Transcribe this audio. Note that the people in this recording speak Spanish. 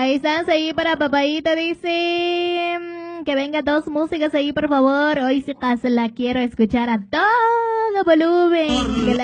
Ahí están, ahí para papadita, dice que venga dos músicas ahí, por favor. Hoy sí casi la quiero escuchar a todo volumen. Que la